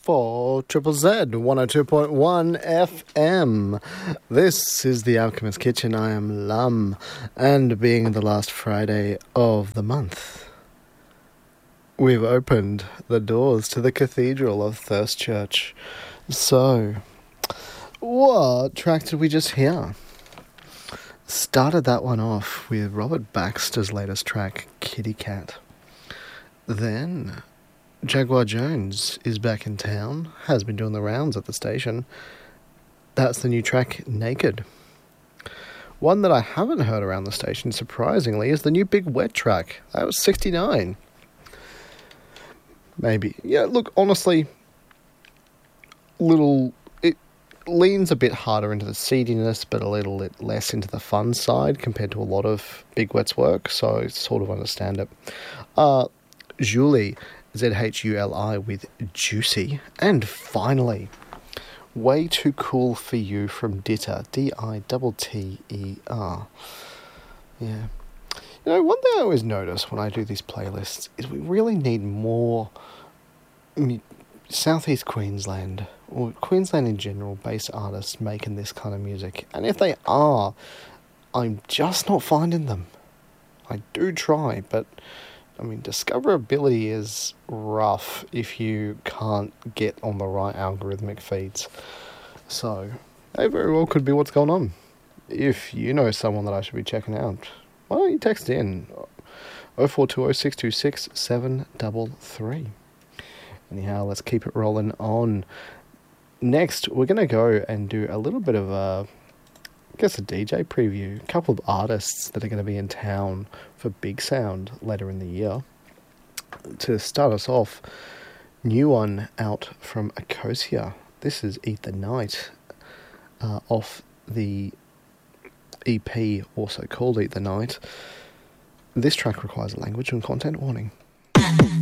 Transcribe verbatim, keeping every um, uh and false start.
for Triple Z one oh two point one F M. This is the Alchemist Kitchen. I am Lum, and being the last Friday of the month, we've opened the doors to the Cathedral of Thirst Church. So, what track did we just hear? Started that one off with Robert Baxter's latest track, Kitty Cat. Then Jaguar Jones is back in town, has been doing the rounds at the station. That's the new track, Naked. One that I haven't heard around the station, surprisingly, is the new Big Wet track. That was sixty-nine. Maybe. Yeah, look, honestly, little... it leans a bit harder into the seediness, but a little bit less into the fun side compared to a lot of Big Wet's work, so I sort of understand it. Uh, Julie... Z H U L I with Juicy. And finally, Way Too Cool For You from Ditter. D I T T E R. Yeah. You know, one thing I always notice when I do these playlists is we really need more Southeast Queensland, or Queensland in general, based artists making this kind of music. And if they are, I'm just not finding them. I do try, but... I mean, discoverability is rough if you can't get on the right algorithmic feeds. So, that very well could be what's going on. If you know someone that I should be checking out, why don't you text in oh four two oh six two six seven three three. Anyhow, let's keep it rolling on. Next, we're going to go and do a little bit of a... I guess a D J preview. A couple of artists that are going to be in town for Big Sound later in the year. To start us off, new one out from Akosia. This is Eat the Night, uh, off the E P, also called Eat the Night. This track requires a language and content warning.